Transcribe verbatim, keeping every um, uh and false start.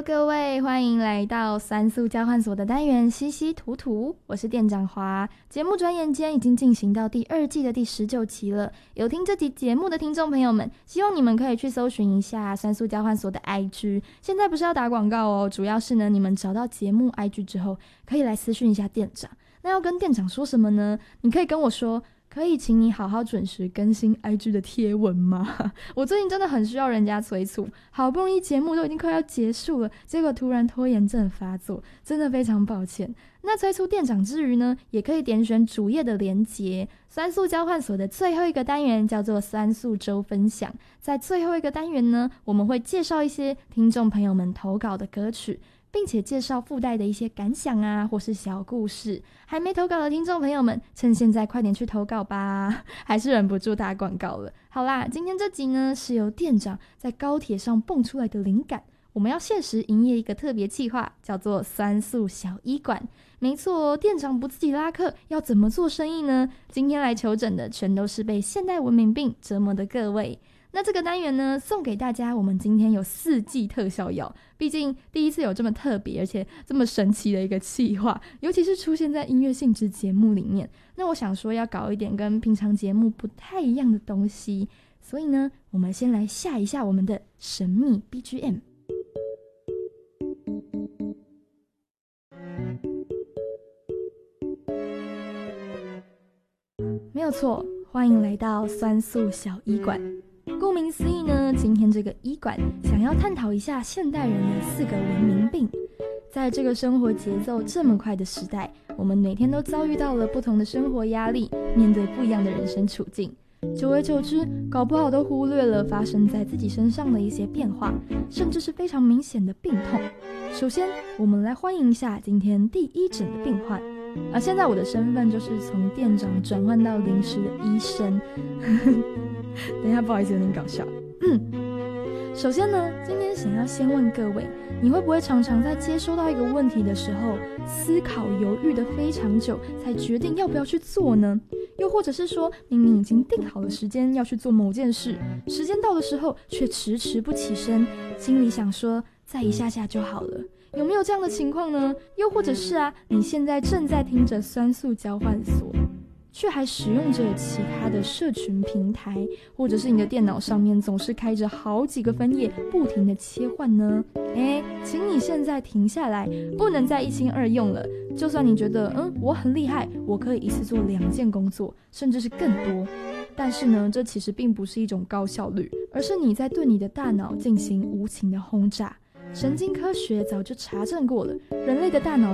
Hello， 各位，欢迎来到酸素交换所的单元稀稀土土，我是店长华。节目转眼间已经进行到第二季的第十九期了。有听这集节目的听众朋友们，希望你们可以去搜寻一下酸素交换所的 I G。现在不是要打广告哦，主要是呢，你们找到节目 I G 之后，可以来私讯一下店长。那要跟店长说什么呢？你可以跟我说，可以请你好好准时更新 I G 的贴文吗？我最近真的很需要人家催促，好不容易节目都已经快要结束了，结果突然拖延症发作，真的非常抱歉。那催促店长之余呢，也可以点选主页的连结。酸素交换所的最后一个单元叫做酸素周分享，在最后一个单元呢，我们会介绍一些听众朋友们投稿的歌曲，并且介绍附带的一些感想啊，或是小故事。还没投稿的听众朋友们，趁现在快点去投稿吧，还是忍不住打广告了。好啦，今天这集呢，是由店长在高铁上蹦出来的灵感，我们要限时营业一个特别企划，叫做酸素小医馆。没错，店长不自己拉客，要怎么做生意呢？今天来求诊的全都是被现代文明病折磨的各位。那这个单元呢，送给大家，我们今天有四剂特效药，毕竟第一次有这么特别而且这么神奇的一个企划，尤其是出现在音乐性质节目里面。那我想说要搞一点跟平常节目不太一样的东西，所以呢，我们先来下一下我们的神秘 B G M。没有错，欢迎来到酸素小医馆。顾名思义呢，今天这个医馆想要探讨一下现代人的四个文明病。在这个生活节奏这么快的时代，我们每天都遭遇到了不同的生活压力，面对不一样的人生处境，久而久之，搞不好都忽略了发生在自己身上的一些变化，甚至是非常明显的病痛。首先，我们来欢迎一下今天第一诊的病患。而现在我的身份就是从店长转换到临时的医生。等一下，不好意思，有点搞笑。嗯，首先呢，今天想要先问各位，你会不会常常在接收到一个问题的时候，思考犹豫的非常久，才决定要不要去做呢？又或者是说，明明已经定好了时间要去做某件事，时间到的时候却迟迟不起身，心里想说再一下下就好了。有没有这样的情况呢？又或者是啊，你现在正在听着酸素交换所，却还使用着其他的社群平台，或者是你的电脑上面总是开着好几个分页，不停的切换呢？诶，请你现在停下来，不能再一心二用了。就算你觉得嗯我很厉害，我可以一次做两件工作，甚至是更多，但是呢，这其实并不是一种高效率，而是你在对你的大脑进行无情的轰炸。神经科学早就查证过了，人类的大脑